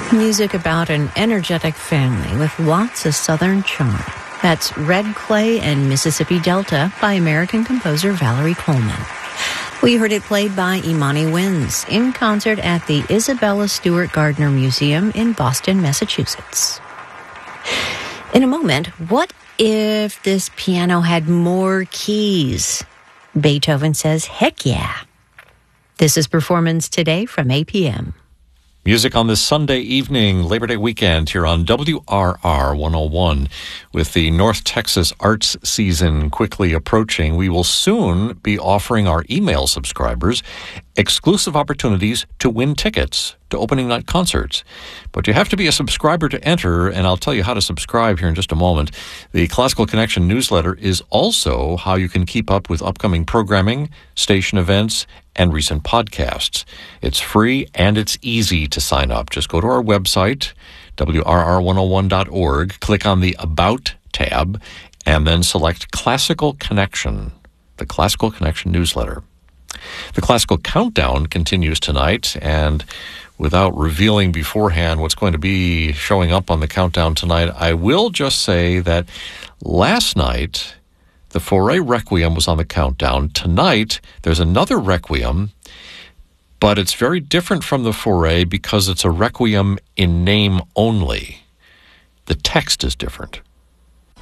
Music about an energetic family with lots of Southern charm. That's Red Clay and Mississippi Delta by American composer Valerie Coleman. We heard it played by Imani Winds in concert at the Isabella Stewart Gardner Museum in Boston, Massachusetts. In a moment, what if this piano had more keys? Beethoven says, heck yeah. This is Performance Today from APM. Music on this Sunday evening, Labor Day weekend, here on WRR 101. With the North Texas arts season quickly approaching, we will soon be offering our email subscribers exclusive opportunities to win tickets to opening night concerts. But you have to be a subscriber to enter, and I'll tell you how to subscribe here in just a moment. The Classical Connection newsletter is also how you can keep up with upcoming programming, station events, and recent podcasts. It's free and it's easy to sign up. Just go to our website, WRR101.org, click on the About tab, and then select Classical Connection, the Classical Connection newsletter. The Classical Countdown continues tonight, and without revealing beforehand what's going to be showing up on the countdown tonight, I will just say that last night, the Fauré Requiem was on the countdown. Tonight, there's another Requiem, but it's very different from the Fauré because it's a Requiem in name only. The text is different.